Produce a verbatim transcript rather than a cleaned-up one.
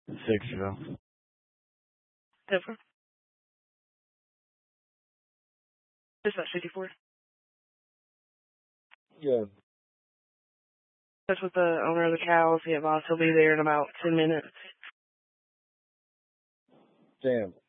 Sixville. Denver. Dispatch fifty-four. Yeah. That's with the owner of the cows. Yeah, boss. He'll be there in about ten minutes. Damn.